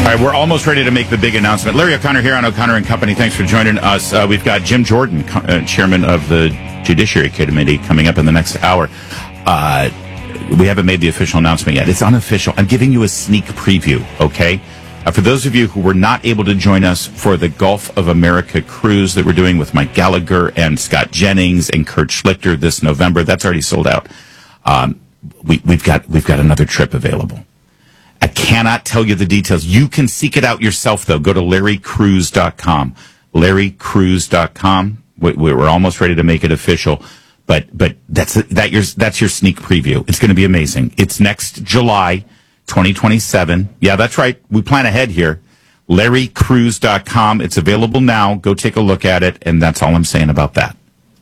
All right, we're almost ready to make the big announcement. Larry O'Connor here on O'Connor and Company. Thanks for joining us. We've got Jim Jordan, chairman of the Judiciary Committee, coming up in the next hour. We haven't made the official announcement yet. It's unofficial. I'm giving you a sneak preview, okay? For those of you who were not able to join us for the Gulf of America cruise that we're doing with Mike Gallagher and Scott Jennings and Kurt Schlichter this November, that's already sold out. We've got another trip available. I cannot tell you the details. You can seek it out yourself, though. Go to LarryCruise.com. LarryCruise.com. We're almost ready to make it official, but that's your sneak preview. It's going to be amazing. It's next July 2027. Yeah, that's right. We plan ahead here. LarryCruise.com. It's available now. Go take a look at it, and that's all I'm saying about that.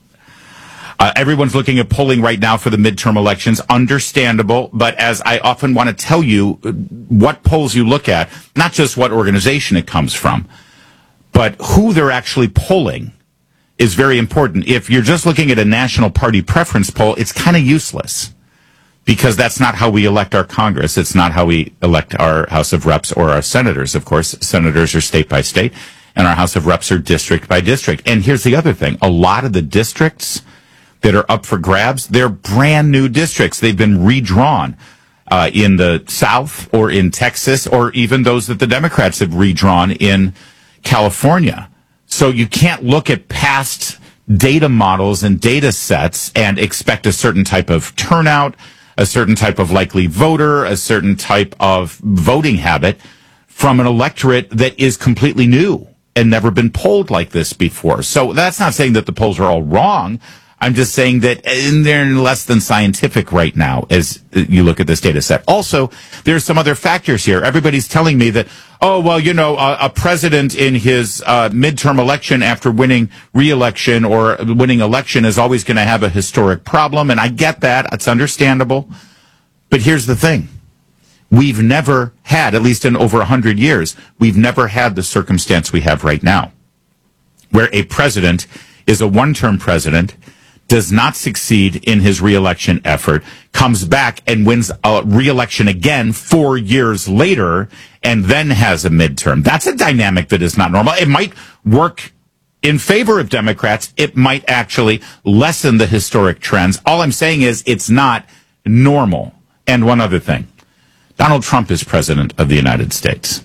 Everyone's looking at polling right now for the midterm elections. Understandable, but as I often want to tell you, what polls you look at, not just what organization it comes from, but who they're actually polling is very important. If you're just looking at a national party preference poll, it's kind of useless because that's not how we elect our Congress. It's not how we elect our House of Reps or our senators. Of course, senators are state by state, and our House of Reps are district by district. And here's the other thing. A lot of the districts that are up for grabs, they're brand new districts. They've been redrawn in the South or in Texas, or even those that the Democrats have redrawn in California. So you can't look at past data models and data sets and expect a certain type of turnout, a certain type of likely voter, a certain type of voting habit from an electorate that is completely new and never been polled like this before. So that's not saying that the polls are all wrong. I'm just saying that they're less than scientific right now as you look at this data set. Also, there's some other factors here. Everybody's telling me that, oh, well, a president in his midterm election after winning re-election or winning election is always going to have a historic problem. And I get that. It's understandable. But here's the thing. We've never had, at least in over 100 years, we've never had the circumstance we have right now, where a president is a one-term president, does not succeed in his reelection effort, comes back and wins a reelection again 4 years later, and then has a midterm. That's a dynamic that is not normal. It might work in favor of Democrats. It might actually lessen the historic trends. All I'm saying is it's not normal. And one other thing. Donald Trump is president of the United States.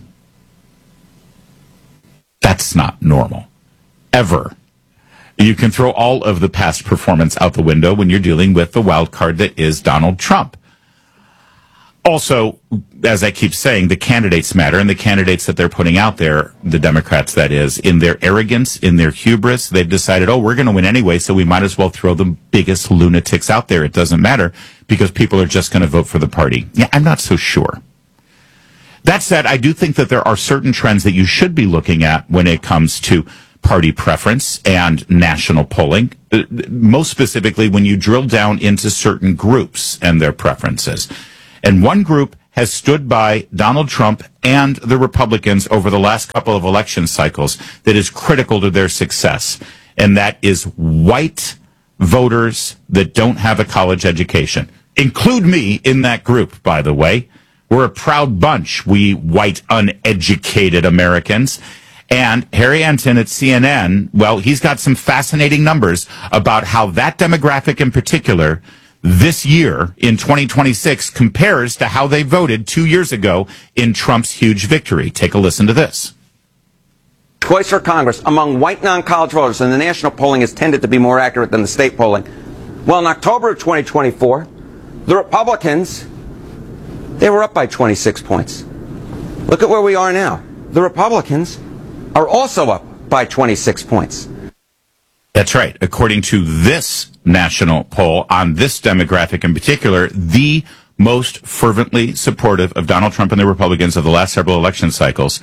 That's not normal. Ever. You can throw all of the past performance out the window when you're dealing with the wild card that is Donald Trump. Also, as I keep saying, the candidates matter, and the candidates that they're putting out there, the Democrats, that is, in their arrogance, in their hubris, they've decided, oh, we're going to win anyway, so we might as well throw the biggest lunatics out there. It doesn't matter because people are just going to vote for the party. Yeah, I'm not so sure. That said, I do think that there are certain trends that you should be looking at when it comes to party preference and national polling, most specifically when you drill down into certain groups and their preferences. And one group has stood by Donald Trump and the Republicans over the last couple of election cycles that is critical to their success, and that is white voters that don't have a college education. Include me in that group, by the way. We're a proud bunch, we white, uneducated Americans. And Harry Anton at CNN, well, he's got some fascinating numbers about how that demographic in particular this year in 2026 compares to how they voted 2 years ago in Trump's huge victory. Take a listen to this. Choice for Congress among white non-college voters, and the national polling has tended to be more accurate than the state polling. Well, in October of 2024, the Republicans, they were up by 26 points. Look at where we are now. The Republicans are also up by 26 points. That's right. According to this national poll on this demographic in particular, the most fervently supportive of Donald Trump and the Republicans of the last several election cycles,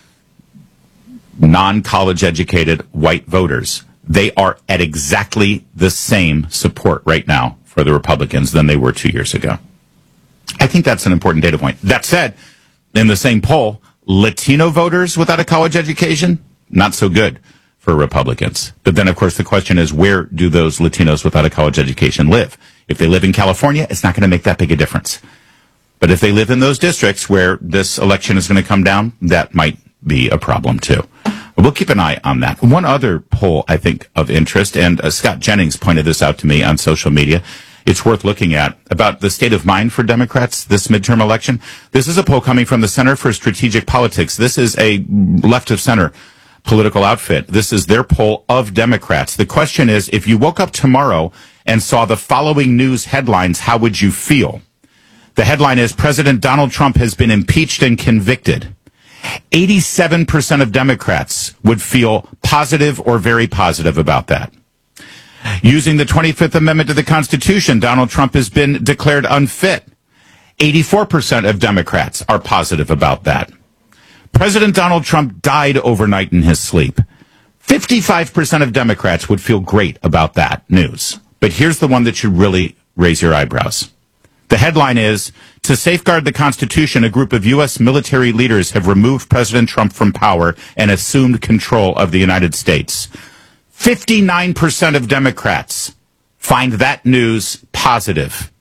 non-college educated white voters, they are at exactly the same support right now for the Republicans than they were 2 years ago. I think that's an important data point. That said, in the same poll, Latino voters without a college education, not so good for Republicans. But then, of course, the question is, where do those Latinos without a college education live? If they live in California, it's not going to make that big a difference. But if they live in those districts where this election is going to come down, that might be a problem too. We'll keep an eye on that. One other poll, I think, of interest, and Scott Jennings pointed this out to me on social media. It's worth looking at about the state of mind for Democrats this midterm election. This is a poll coming from the Center for Strategic Politics. This is a left of center political outfit. This is their poll of Democrats. The question is, if you woke up tomorrow and saw the following news headlines, how would you feel? The headline is, President Donald Trump has been impeached and convicted. 87% of Democrats would feel positive or very positive about that. Using the 25th Amendment to the Constitution, Donald Trump has been declared unfit. 84% of Democrats are positive about that. President Donald Trump died overnight in his sleep. 55% of Democrats would feel great about that news. But here's the one that should really raise your eyebrows. The headline is, to safeguard the Constitution, a group of U.S. military leaders have removed President Trump from power and assumed control of the United States. 59% of Democrats find that news positive.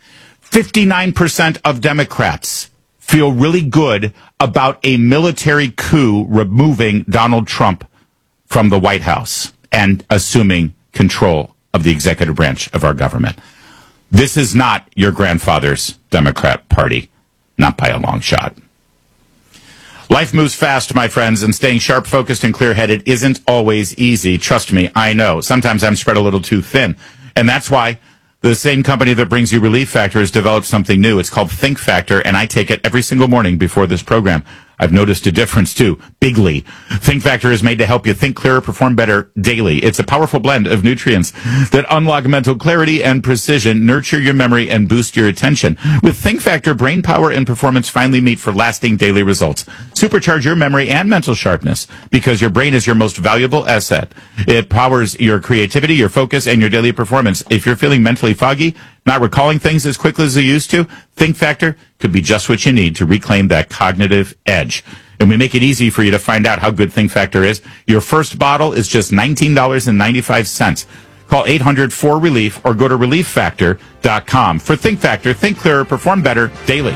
59% of Democrats feel really good about a military coup removing Donald Trump from the White House and assuming control of the executive branch of our government. This is not your grandfather's Democrat Party, not by a long shot. Life moves fast, my friends, and staying sharp, focused, and clear-headed isn't always easy. Trust me, I know. Sometimes I'm spread a little too thin. And that's why the same company that brings you Relief Factor has developed something new. It's called Think Factor, and I take it every single morning before this program. I've noticed a difference, too, bigly. Think Factor is made to help you think clearer, perform better daily. It's a powerful blend of nutrients that unlock mental clarity and precision, nurture your memory, and boost your attention. With Think Factor, brain power and performance finally meet for lasting daily results. Supercharge your memory and mental sharpness, because your brain is your most valuable asset. It powers your creativity, your focus, and your daily performance. If you're feeling mentally foggy, not recalling things as quickly as you used to, Think Factor could be just what you need to reclaim that cognitive edge. And we make it easy for you to find out how good Think Factor is. Your first bottle is just $19.95. Call 800-4RELIEF or go to ReliefFactor.com. For Think Factor, think clearer, perform better daily.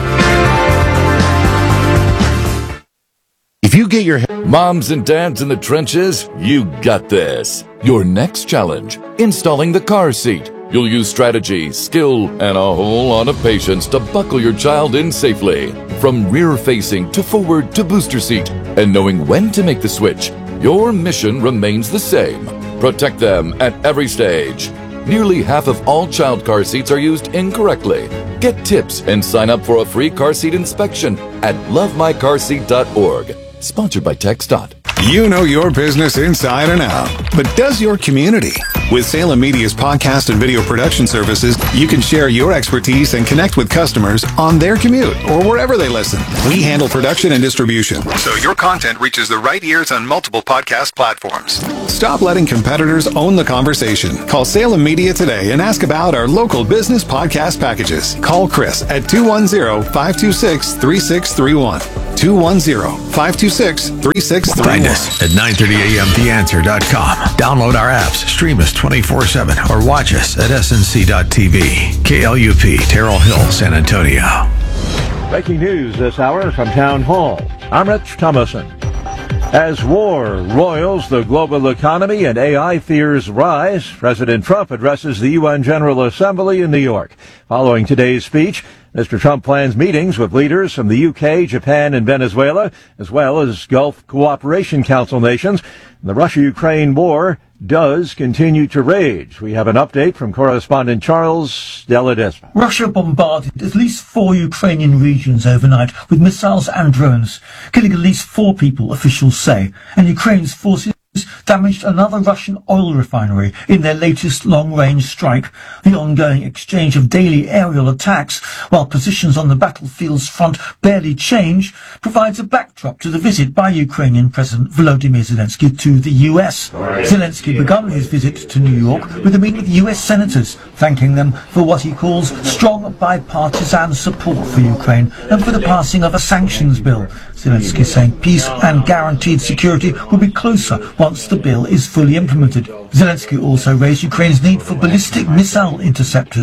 If you get your moms and dads in the trenches, you got this. Your next challenge, installing the car seat. You'll use strategy, skill, and a whole lot of patience to buckle your child in safely. From rear-facing to forward to booster seat. And knowing when to make the switch, your mission remains the same. Protect them at every stage. Nearly half of all child car seats are used incorrectly. Get tips and sign up for a free car seat inspection at lovemycarseat.org. Sponsored by TxDOT. You know your business inside and out, but does your community? With Salem Media's podcast and video production services, you can share your expertise and connect with customers on their commute or wherever they listen. We handle production and distribution, so your content reaches the right ears on multiple podcast platforms. Stop letting competitors own the conversation. Call Salem Media today and ask about our local business podcast packages. Call Chris at 210-526-3631. 210-526-3631. Find us at 930amtheanswer.com. Download our apps, stream us 24/7, or watch us at snc.tv. KLUP, Terrell Hill, San Antonio. Breaking news this hour from Town Hall. I'm Rich Thomason. As war roils the global economy and AI fears rise, President Trump addresses the UN General Assembly in New York. Following today's speech, Mr. Trump plans meetings with leaders from the UK, Japan, and Venezuela, as well as Gulf Cooperation Council nations. The Russia-Ukraine war does continue to rage. We have an update from correspondent Charles De Ledesma. Russia bombarded at least 4 Ukrainian regions overnight with missiles and drones, killing at least 4 people, officials say. And Ukraine's forces damaged another Russian oil refinery in their latest long-range strike. The ongoing exchange of daily aerial attacks, while positions on the battlefield's front barely change, provides a backdrop to the visit by Ukrainian President Volodymyr Zelensky to the US. Zelensky began his visit to New York with a meeting with US senators, thanking them for what he calls strong bipartisan support for Ukraine and for the passing of a sanctions bill. Zelensky saying peace and guaranteed security will be closer once the bill is fully implemented. Zelensky also raised Ukraine's need for ballistic missile interceptors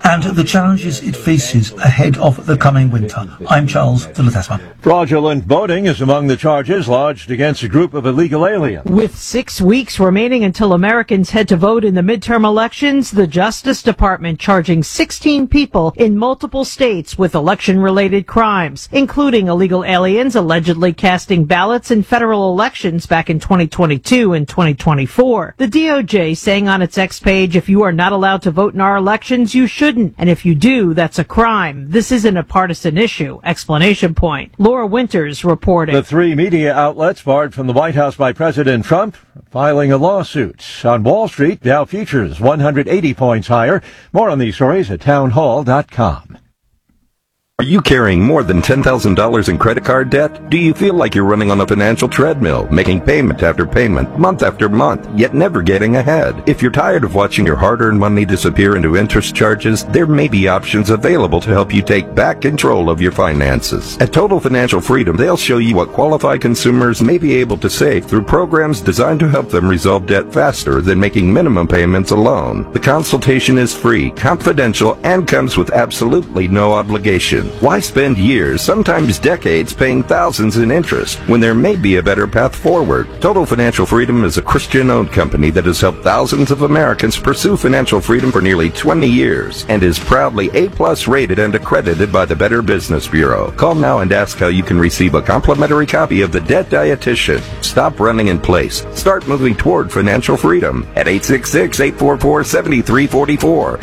and the challenges it faces ahead of the coming winter. I'm Charles de la Tasman. Fraudulent voting is among the charges lodged against a group of illegal aliens. With 6 weeks remaining until Americans head to vote in the midterm elections, the Justice Department charging 16 people in multiple states with election-related crimes, including illegal aliens allegedly casting ballots in federal elections back in 2022 and 2024. The DOJ saying on its X page, if you are not allowed to vote in our elections, you shouldn't. And if you do, that's a crime. This isn't a partisan issue. Explanation point. Laura Winters reporting. The 3 media outlets barred from the White House by President Trump filing a lawsuit. On Wall Street, Dow futures 180 points higher. More on these stories at townhall.com. Are you carrying more than $10,000 in credit card debt? Do you feel like you're running on a financial treadmill, making payment after payment, month after month, yet never getting ahead? If you're tired of watching your hard-earned money disappear into interest charges, there may be options available to help you take back control of your finances. At Total Financial Freedom, they'll show you what qualified consumers may be able to save through programs designed to help them resolve debt faster than making minimum payments alone. The consultation is free, confidential, and comes with absolutely no obligation. Why spend years, sometimes decades, paying thousands in interest when there may be a better path forward? Total Financial Freedom is a Christian-owned company that has helped thousands of Americans pursue financial freedom for nearly 20 years and is proudly A+ rated and accredited by the Better Business Bureau. Call now and ask how you can receive a complimentary copy of The Debt Dietitian. Stop running in place. Start moving toward financial freedom at 866-844-7344.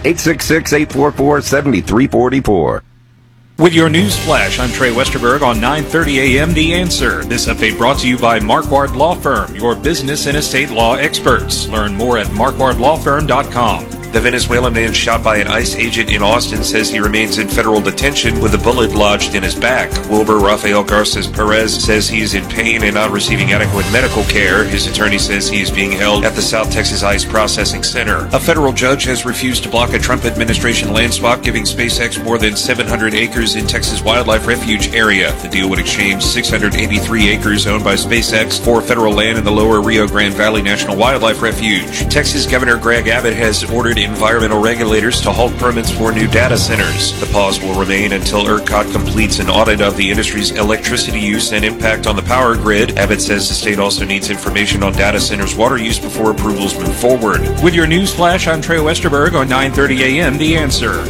866-844-7344. With your news flash, I'm Trey Westerberg on 9:30 a.m. The Answer. This update brought to you by Marquardt Law Firm, your business and estate law experts. Learn more at marquardtlawfirm.com. The Venezuelan man shot by an ICE agent in Austin says he remains in federal detention with a bullet lodged in his back. Wilbur Rafael Garces Perez says he is in pain and not receiving adequate medical care. His attorney says he is being held at the South Texas ICE Processing Center. A federal judge has refused to block a Trump administration land swap, giving SpaceX more than 700 acres in Texas Wildlife Refuge area. The deal would exchange 683 acres owned by SpaceX for federal land in the lower Rio Grande Valley National Wildlife Refuge. Texas Governor Greg Abbott has ordered environmental regulators to halt permits for new data centers. The pause will remain until ERCOT completes an audit of the industry's electricity use and impact on the power grid. Abbott says the state also needs information on data centers' water use before approvals move forward. With your news flash, I'm Trey Westerberg on 9:30 a.m. The Answer.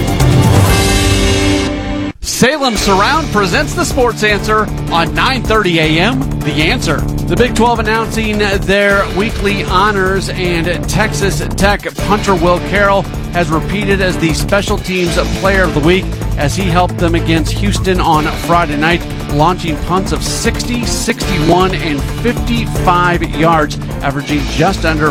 Salem Surround presents the Sports Answer on 9:30 a.m. The Answer. The Big 12 announcing their weekly honors, and Texas Tech punter Will Carroll has repeated as the Special Teams Player of the Week as he helped them against Houston on Friday night, launching punts of 60, 61, and 55 yards, averaging just under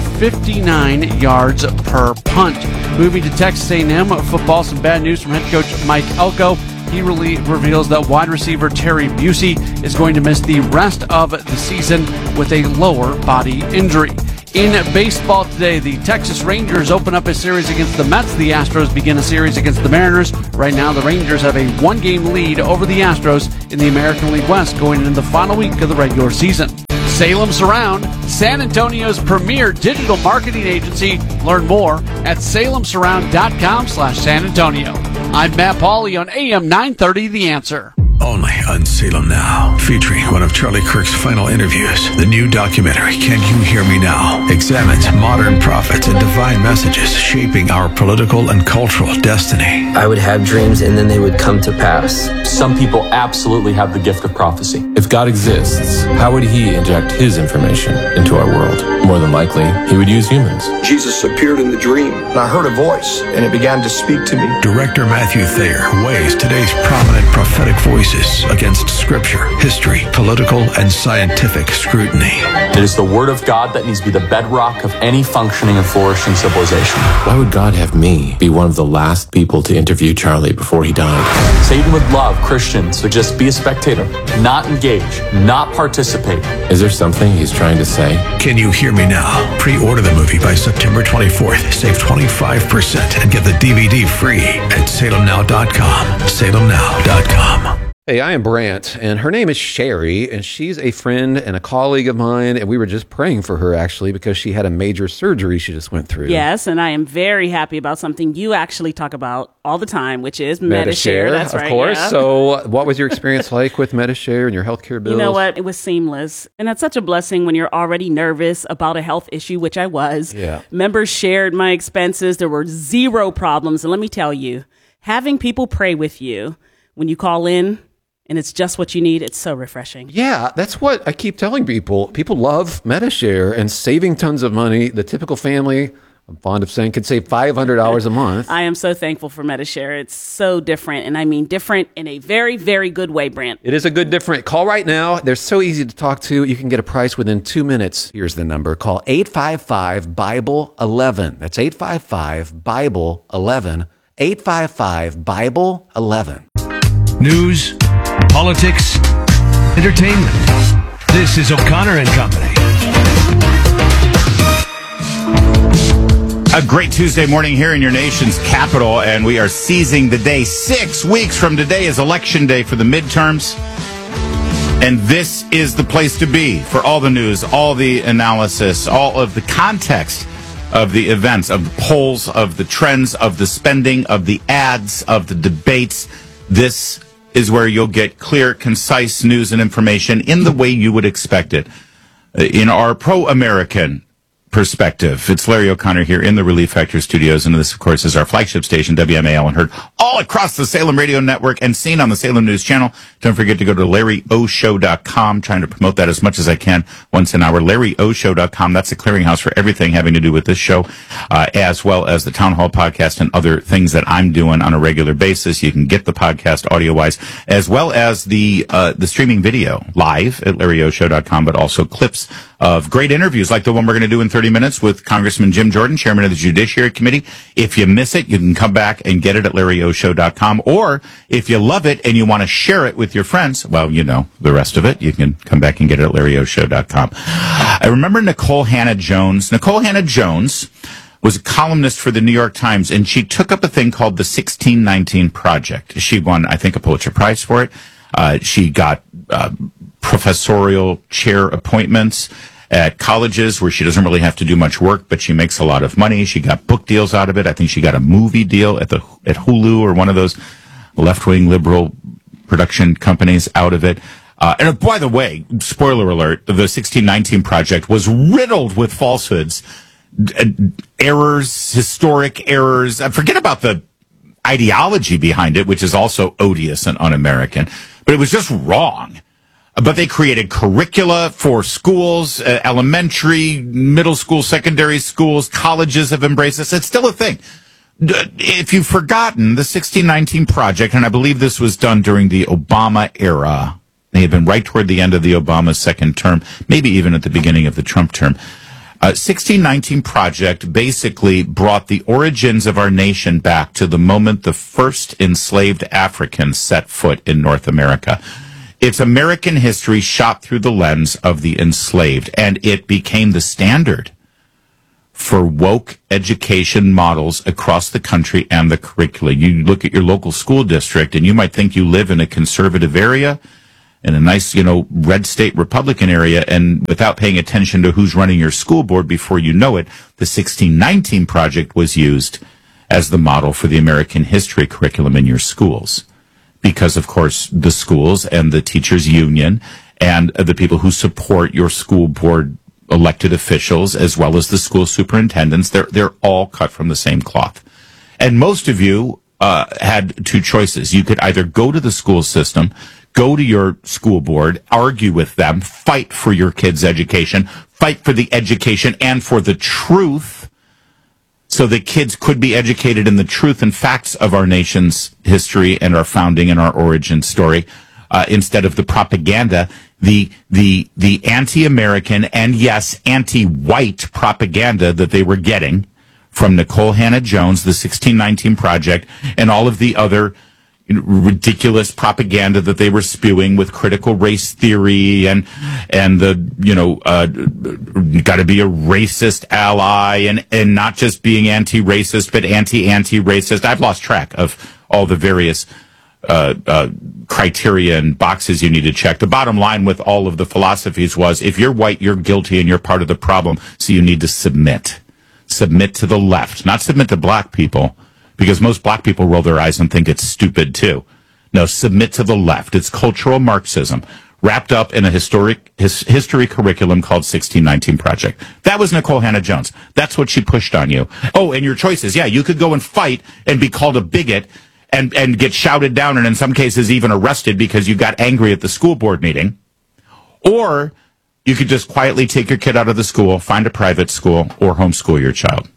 59 yards per punt. Moving to Texas A&M football, some bad news from head coach Mike Elko. He really reveals that wide receiver Terry Busey is going to miss the rest of the season with a lower body injury. In baseball today, the Texas Rangers open up a series against the Mets. The Astros begin a series against the Mariners. Right now, the Rangers have a 1-game lead over the Astros in the American League West going into the final week of the regular season. Salem Surround, San Antonio's premier digital marketing agency. Learn more at salemsurround.com/San Antonio. I'm Matt Pauley on AM 930 The Answer. Only on Salem Now, featuring one of Charlie Kirk's final interviews. The new documentary, Can You Hear Me Now?, examines modern prophets and divine messages shaping our political and cultural destiny. I would have dreams and then they would come to pass. Some people absolutely have the gift of prophecy. If God exists, how would he inject his information into our world? More than likely, he would use humans. Jesus appeared in the dream, and I heard a voice, and it began to speak to me. Director Matthew Thayer weighs today's prominent prophetic voices against scripture, history, political, and scientific scrutiny. It is the word of God that needs to be the bedrock of any functioning and flourishing civilization. Why would God have me be one of the last people to interview Charlie before he died? Satan would love Christians to just be a spectator, not engage, not participate. Is there something he's trying to say? Can You Hear Me Now? Pre-order the movie by September 24th. Save 25% and get the DVD free at salemnow.com. salemnow.com. Hey, I am Brant, and her name is Sherry, and she's a friend and a colleague of mine, and we were just praying for her, actually, because she had a major surgery she just went through. Yes, and I am very happy about something you actually talk about all the time, which is Medi-Share. That's right. Of course. Yeah. So what was your experience like with Medi-Share and your healthcare bills? You know what? It was seamless. And that's such a blessing when you're already nervous about a health issue, which I was. Yeah. Members shared my expenses. There were zero problems. And let me tell you, having people pray with you when you call in, and it's just what you need, it's so refreshing. Yeah, that's what I keep telling people. People love Medi-Share and saving tons of money. The typical family, I'm fond of saying, could save $500 a month. I am so thankful for Medi-Share. It's so different, and I mean different in a very, very good way, Brant. It is a good different. Call right now. They're so easy to talk to. You can get a price within 2 minutes. Here's the number. Call 855-BIBLE-11. That's 855-BIBLE-11. 855-BIBLE-11. News, politics, entertainment. This is O'Connor and Company. A great Tuesday morning here in your nation's capital, and we are seizing the day. 6 weeks from today is Election Day for the midterms. And this is the place to be for all the news, all the analysis, all of the context of the events, of the polls, of the trends, of the spending, of the ads, of the debates. This is where you'll get clear, concise news and information in the way you would expect it. In our pro-American perspective, it's Larry O'Connor here in the Relief Factor studios, and this, of course, is our flagship station, WMAL, and heard all across the Salem Radio Network and seen on the Salem News Channel. Don't forget to go to LarryOShow.com, trying to promote that as much as I can once an hour. LarryOShow.com, that's the clearinghouse for everything having to do with this show, as well as the Town Hall podcast and other things that I'm doing on a regular basis. You can get the podcast audio-wise, as well as the streaming video live at LarryOShow.com, but also clips of great interviews like the one we're going to do in 30 minutes with Congressman Jim Jordan, chairman of the Judiciary Committee. If you miss it, you can come back and get it at LarryOShow.com. Or if you love it and you want to share it with your friends, well, you know the rest of it. You can come back and get it at LarryOShow.com. I remember Nicole Hannah-Jones. Nicole Hannah-Jones was a columnist for the New York Times, and she took up a thing called the 1619 Project. She won, I think, a Pulitzer Prize for it. She got professorial chair appointments at colleges where she doesn't really have to do much work, but she makes a lot of money. She got book deals out of it. I think she got a movie deal at Hulu or one of those left-wing liberal production companies out of it. And by the way, spoiler alert, the 1619 Project was riddled with falsehoods, errors, historic errors. Forget about the ideology behind it, which is also odious and un-American, but it was just wrong. But they created curricula for schools, elementary, middle school, secondary schools, colleges have embraced this. It's still a thing. If you've forgotten, the 1619 Project, and I believe this was done during the Obama era, they had been right toward the end of the Obama second term, maybe even at the beginning of the Trump term. 1619 Project basically brought the origins of our nation back to the moment the first enslaved Africans set foot in North America. It's American history shot through the lens of the enslaved, and it became the standard for woke education models across the country and the curricula. You look at your local school district, and you might think you live in a conservative area, in a nice, red state Republican area, and without paying attention to who's running your school board, before you know it, the 1619 Project was used as the model for the American history curriculum in your schools. Because, of course, the schools and the teachers' union and the people who support your school board elected officials, as well as the school superintendents, they're all cut from the same cloth. And most of you had two choices. You could either go to the school system, go to your school board, argue with them, fight for your kids' education, fight for the education and for the truth, so that kids could be educated in the truth and facts of our nation's history and our founding and our origin story, instead of the propaganda, the anti-American and, yes, anti-white propaganda that they were getting from Nicole Hannah-Jones, the 1619 Project, and all of the other ridiculous propaganda that they were spewing with critical race theory and the got to be a racist ally and not just being anti-racist but anti-racist. I've lost track of all the various criteria and boxes you need to check. The bottom line with all of the philosophies was, if you're white, you're guilty and you're part of the problem, so you need to submit. Submit to the left, not submit to black people, because most black people roll their eyes and think it's stupid too. No, submit to the left. It's cultural Marxism wrapped up in a history curriculum called 1619 Project. That was Nicole Hannah-Jones. That's what she pushed on you. Oh, and your choices. Yeah, you could go and fight and be called a bigot and get shouted down and in some cases even arrested because you got angry at the school board meeting. Or you could just quietly take your kid out of the school, find a private school, or homeschool your child.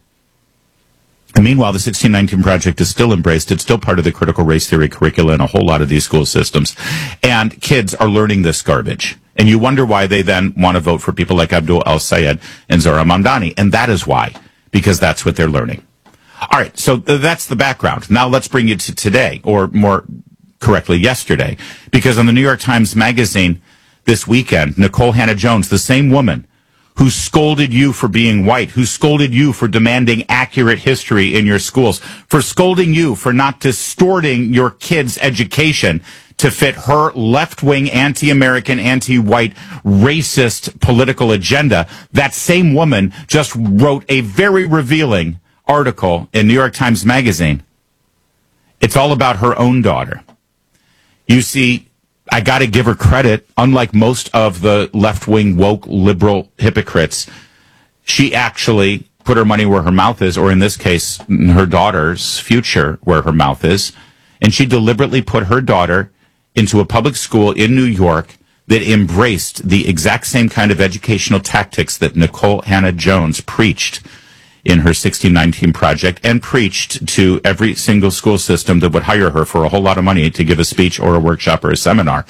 And meanwhile, the 1619 Project is still embraced. It's still part of the critical race theory curricula in a whole lot of these school systems. And kids are learning this garbage. And you wonder why they then want to vote for people like Abdul El-Sayed and Zohra Mamdani. And that is why, because that's what they're learning. All right, so that's the background. Now let's bring you to today, or more correctly, yesterday. Because on the New York Times Magazine this weekend, Nicole Hannah-Jones, the same woman who scolded you for being white, who scolded you for demanding accurate history in your schools, for scolding you for not distorting your kids' education to fit her left-wing, anti-American, anti-white, racist political agenda. That same woman just wrote a very revealing article in New York Times Magazine. It's all about her own daughter. You see, I got to give her credit. Unlike most of the left-wing, woke, liberal hypocrites, she actually put her money where her mouth is, or in this case, her daughter's future where her mouth is. And she deliberately put her daughter into a public school in New York that embraced the exact same kind of educational tactics that Nicole Hannah-Jones preached in her 1619 Project and preached to every single school system that would hire her for a whole lot of money to give a speech or a workshop or a seminar.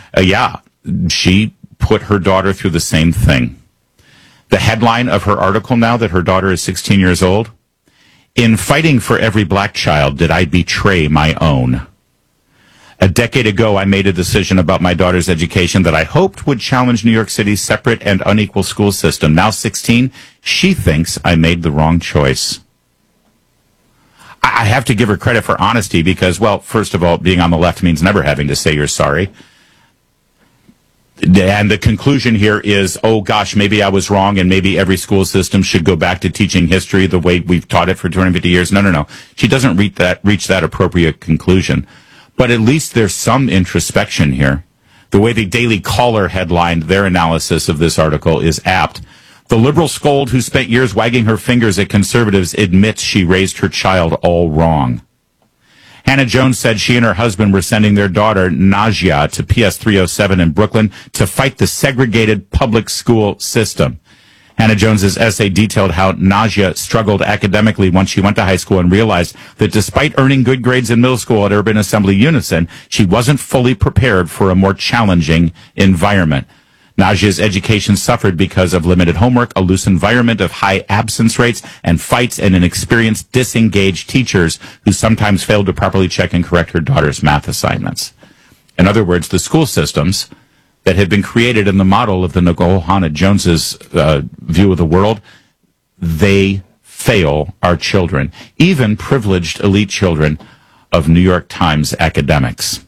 She put her daughter through the same thing. The headline of her article now that her daughter is 16 years old, "In fighting for every black child, did I betray my own?" A decade ago, I made a decision about my daughter's education that I hoped would challenge New York City's separate and unequal school system. Now 16, she thinks I made the wrong choice. I have to give her credit for honesty because, well, first of all, being on the left means never having to say you're sorry. And the conclusion here is, oh gosh, maybe I was wrong and maybe every school system should go back to teaching history the way we've taught it for 250 years. No. She doesn't reach that appropriate conclusion. But at least there's some introspection here. The way the Daily Caller headlined their analysis of this article is apt. The liberal scold who spent years wagging her fingers at conservatives admits she raised her child all wrong. Hannah-Jones said she and her husband were sending their daughter, Najia, to PS 307 in Brooklyn to fight the segregated public school system. Hannah-Jones's essay detailed how Najia struggled academically once she went to high school and realized that despite earning good grades in middle school at Urban Assembly Unison, she wasn't fully prepared for a more challenging environment. Najia's education suffered because of limited homework, a loose environment of high absence rates, and fights and inexperienced, disengaged teachers who sometimes failed to properly check and correct her daughter's math assignments. In other words, the school systems that had been created in the model of the Nicole Hannah-Jones's view of the world, they fail our children, even privileged elite children of New York Times academics.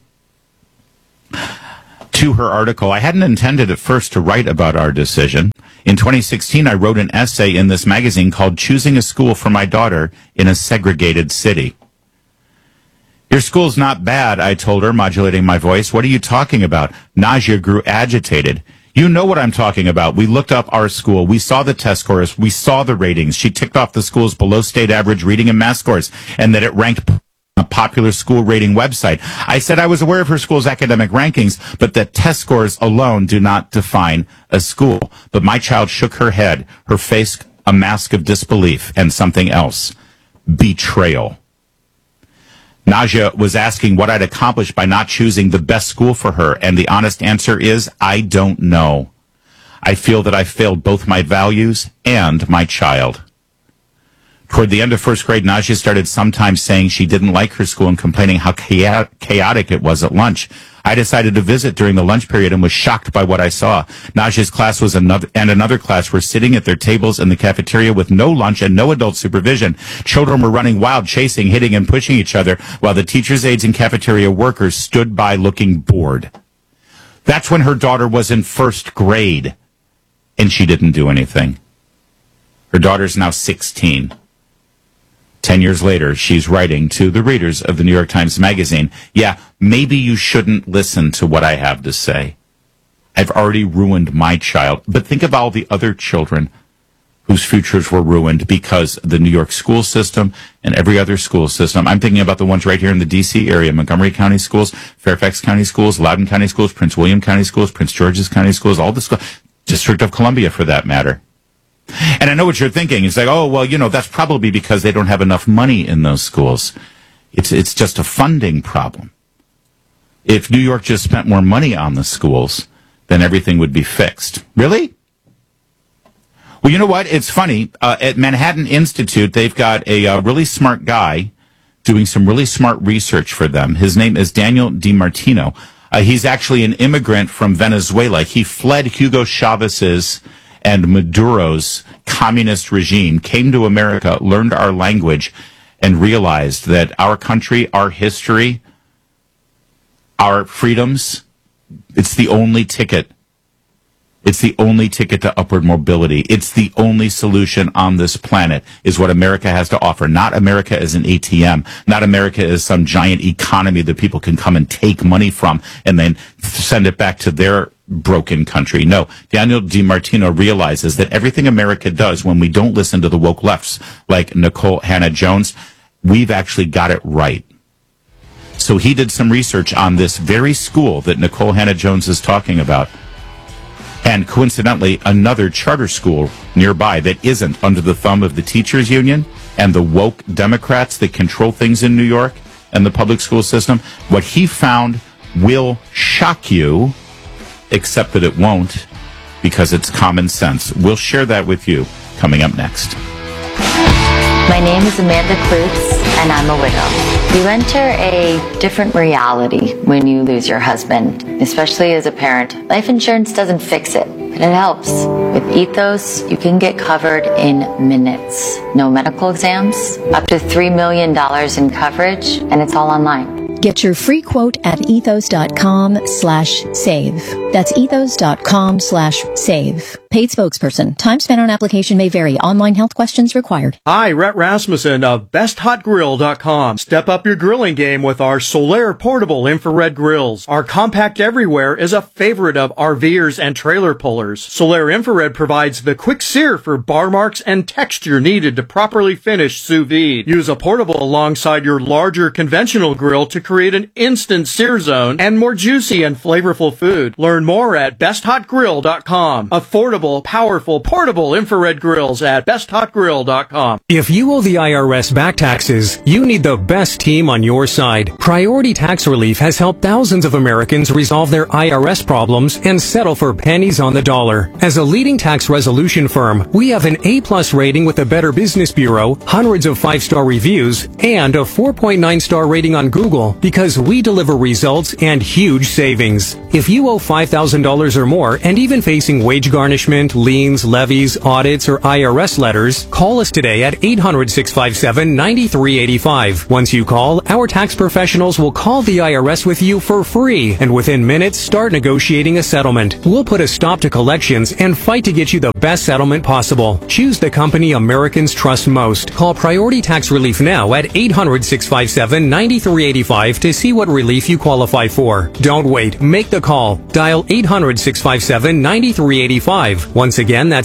To her article, I hadn't intended at first to write about our decision. In 2016, I wrote an essay in this magazine called Choosing a School for My Daughter in a Segregated City. Your school's not bad, I told her, modulating my voice. What are you talking about? Najia grew agitated. You know what I'm talking about. We looked up our school. We saw the test scores. We saw the ratings. She ticked off the school's below state average reading and math scores and that it ranked a popular school rating website. I said I was aware of her school's academic rankings, but that test scores alone do not define a school. But my child shook her head, her face a mask of disbelief, and something else. Betrayal. Najia was asking what I'd accomplished by not choosing the best school for her, and the honest answer is, I don't know. I feel that I failed both my values and my child. Toward the end of first grade, Najee started sometimes saying she didn't like her school and complaining how chaotic it was at lunch. I decided to visit during the lunch period and was shocked by what I saw. Najee's class another class were sitting at their tables in the cafeteria with no lunch and no adult supervision. Children were running wild, chasing, hitting, and pushing each other, while the teachers' aides and cafeteria workers stood by looking bored. That's when her daughter was in first grade, and she didn't do anything. Her daughter's now 16. 10 years later, she's writing to the readers of the New York Times Magazine, yeah, maybe you shouldn't listen to what I have to say. I've already ruined my child. But think of all the other children whose futures were ruined because the New York school system and every other school system. I'm thinking about the ones right here in the D.C. area, Montgomery County schools, Fairfax County schools, Loudoun County schools, Prince William County schools, Prince George's County schools, all the schools, District of Columbia for that matter. And I know what you're thinking. It's like, oh, well, that's probably because they don't have enough money in those schools. It's just a funding problem. If New York just spent more money on the schools, then everything would be fixed. Really? Well, you know what? It's funny. At Manhattan Institute, they've got a really smart guy doing some really smart research for them. His name is Daniel DiMartino. He's actually an immigrant from Venezuela. He fled Hugo Chavez's and Maduro's communist regime, came to America, learned our language, and realized that our country, our history, our freedoms, it's the only ticket. It's the only ticket to upward mobility. It's the only solution on this planet is what America has to offer. Not America as an ATM. Not America as some giant economy that people can come and take money from and then send it back to their broken country. No, Daniel DiMartino realizes that everything America does when we don't listen to the woke lefts like Nikole Hannah-Jones, we've actually got it right. So he did some research on this very school that Nikole Hannah-Jones is talking about. And coincidentally, another charter school nearby that isn't under the thumb of the teachers union and the woke Democrats that control things in New York and the public school system. What he found will shock you, except that it won't, because it's common sense. We'll share that with you coming up next. My name is Amanda Klutz, and I'm a widow. You enter a different reality when you lose your husband, especially as a parent. Life insurance doesn't fix it, but it helps. With Ethos, you can get covered in minutes. No medical exams, up to $3 million in coverage, and it's all online. Get your free quote at ethos.com/save. That's ethos.com/save. Paid spokesperson. Time spent on application may vary. Online health questions required. Hi, Rhett Rasmussen of BestHotGrill.com. Step up your grilling game with our Solaire portable infrared grills. Our compact everywhere is a favorite of RVers and trailer pullers. Solaire infrared provides the quick sear for bar marks and texture needed to properly finish sous vide. Use a portable alongside your larger conventional grill to create an instant sear zone and more juicy and flavorful food. Learn more at BestHotGrill.com. Affordable, powerful, portable infrared grills at BestHotGrill.com. If you owe the IRS back taxes, you need the best team on your side. Priority Tax Relief has helped thousands of Americans resolve their IRS problems and settle for pennies on the dollar. As a leading tax resolution firm, we have an A+ rating with the Better Business Bureau, hundreds of 5-star reviews, and a 4.9-star rating on Google because we deliver results and huge savings. If you owe $5,000 or more and even facing wage garnishment, liens, levies, audits, or IRS letters, call us today at 800-657-9385. Once you call, our tax professionals will call the IRS with you for free and within minutes start negotiating a settlement. We'll put a stop to collections and fight to get you the best settlement possible. Choose the company Americans trust most. Call Priority Tax Relief now at 800-657-9385 to see what relief you qualify for. Don't wait. Make the call. Dial 800-657-9385. Once again, that's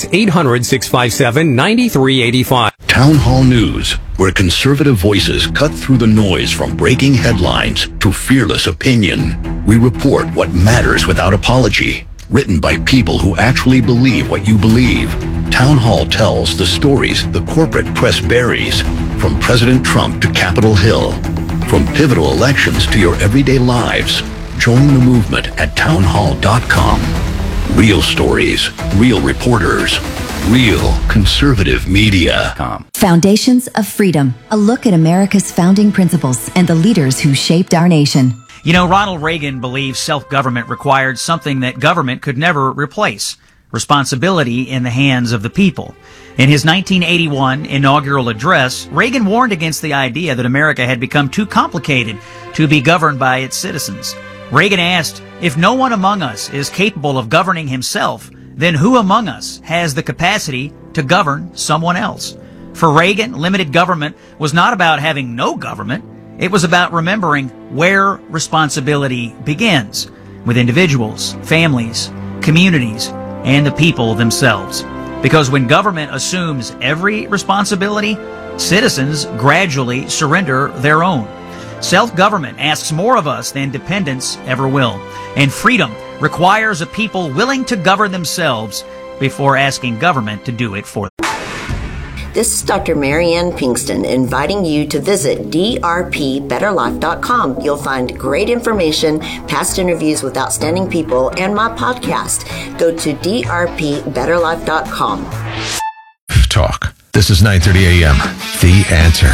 800-657-9385. Town Hall News, where conservative voices cut through the noise from breaking headlines to fearless opinion. We report what matters without apology. Written by people who actually believe what you believe. Town Hall tells the stories the corporate press buries, from President Trump to Capitol Hill. From pivotal elections to your everyday lives. Join the movement at townhall.com. Real stories, real reporters, real conservative media. Foundations of Freedom, a look at America's founding principles and the leaders who shaped our nation. You know, Ronald Reagan believed self-government required something that government could never replace: responsibility in the hands of the people. In his 1981 inaugural address, Reagan warned against the idea that America had become too complicated to be governed by its citizens. Reagan asked, if no one among us is capable of governing himself, then who among us has the capacity to govern someone else? For Reagan, limited government was not about having no government. It was about remembering where responsibility begins, with individuals, families, communities, and the people themselves. Because when government assumes every responsibility, citizens gradually surrender their own. Self-government asks more of us than dependence ever will. And freedom requires a people willing to govern themselves before asking government to do it for them. This is Dr. Marianne Pinkston inviting you to visit drpbetterlife.com. You'll find great information, past interviews with outstanding people, and my podcast. Go to drpbetterlife.com. Talk. This is 9:30 a.m. The Answer.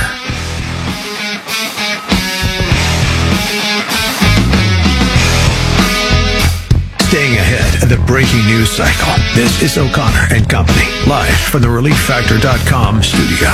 Staying ahead of the breaking news cycle. This is O'Connor and Company, live from the ReliefFactor.com studio.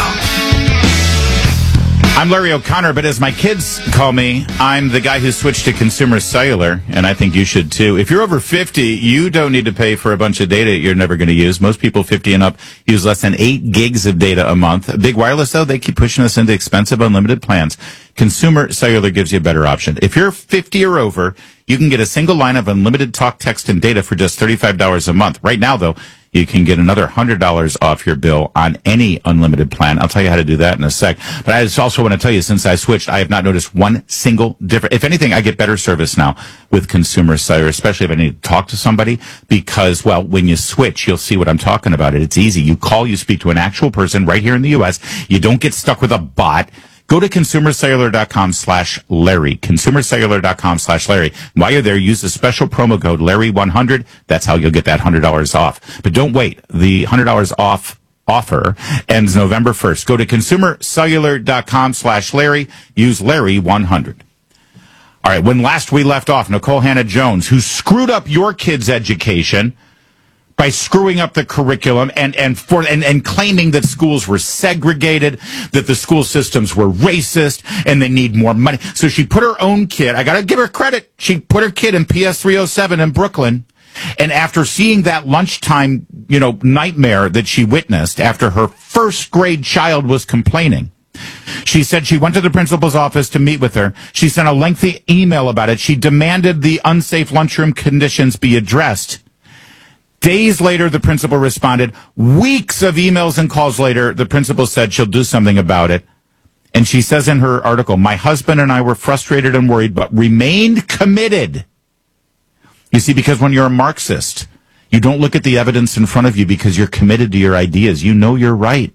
I'm Larry O'Connor, but as my kids call me, I'm the guy who switched to Consumer Cellular, and I think you should too. If you're over 50, you don't need to pay for a bunch of data you're never going to use. Most people 50 and up use less than 8 gigs of data a month. Big Wireless, though, they keep pushing us into expensive unlimited plans. Consumer Cellular gives you a better option. If you're 50 or over, you can get a single line of unlimited talk, text, and data for just $35 a month. Right now, though, you can get another $100 off your bill on any unlimited plan. I'll tell you how to do that in a sec. But I just also want to tell you, since I switched, I have not noticed one single difference. If anything, I get better service now with Consumer Cellular, especially if I need to talk to somebody, because, well, when you switch, you'll see what I'm talking about. It's easy. You call, you speak to an actual person right here in the U.S. You don't get stuck with a bot. Go to consumercellular.com/Larry. Consumercellular.com/Larry. While you're there, use the special promo code Larry100. That's how you'll get that $100 off. But don't wait. The $100 off offer ends November 1st. Go to consumercellular.com/Larry. Use Larry100. All right. When last we left off, Nicole Hannah-Jones, who screwed up your kids' education by screwing up the curriculum and claiming that schools were segregated, that the school systems were racist, and they need more money. So she put her own kid, I gotta give her credit, she put her kid in PS 307 in Brooklyn, and after seeing that lunchtime, nightmare that she witnessed after her first grade child was complaining, she said she went to the principal's office to meet with her. She sent a lengthy email about it. She demanded the unsafe lunchroom conditions be addressed. Days later, the principal responded. Weeks of emails and calls later, the principal said she'll do something about it. And she says in her article, my husband and I were frustrated and worried, but remained committed. You see, because when you're a Marxist, you don't look at the evidence in front of you because you're committed to your ideas. You know you're right.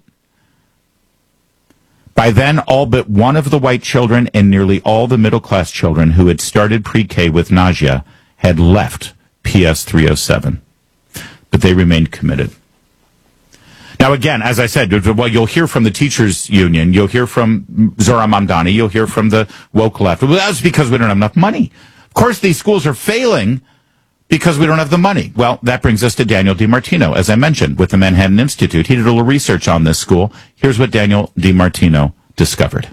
By then, all but one of the white children and nearly all the middle-class children who had started pre-K with nausea had left PS 307. But they remained committed. Now, again, as I said, well, you'll hear from the teachers' union, you'll hear from Zohran Mamdani, you'll hear from the woke left. Well, that's because we don't have enough money. Of course, these schools are failing because we don't have the money. Well, that brings us to Daniel DiMartino, as I mentioned, with the Manhattan Institute. He did a little research on this school. Here's what Daniel DiMartino discovered.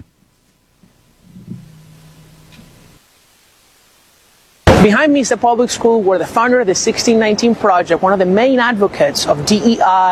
Behind me is a public school where the founder of the 1619 Project, one of the main advocates of DEI,